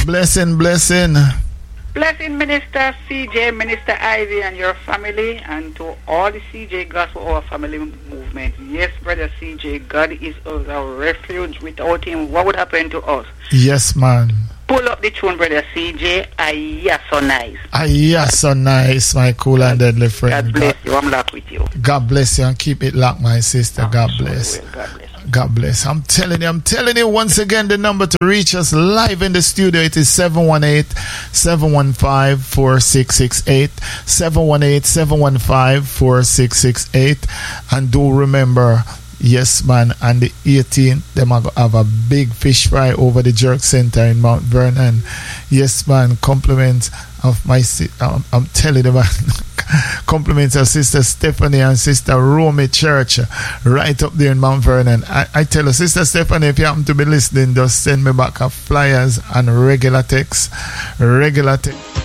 Blessing. Blessing Minister CJ, Minister Ivy and your family, and to all the CJ Gospel our family movement. Yes, Brother CJ, God is our refuge. Without him, what would happen to us? Yes, man. Pull up the tune, Brother CJ. Aye, so nice. Aye, so nice, my cool and deadly friend. God bless you. I'm locked with you. God bless you and keep it locked, my sister. God bless. God bless. God bless. I'm telling you once again, the number to reach us live in the studio, it is 718-715-4668, 718-715-4668. And do remember, yes, man, on the 18th, them are going to have a big fish fry over the Jerk Center in Mount Vernon. Yes, man, compliments of my, I'm telling you, man, compliments of Sister Stephanie and Sister Romy Church right up there in Mount Vernon. I tell you, Sister Stephanie, if you happen to be listening, just send me back a flyers and regular text.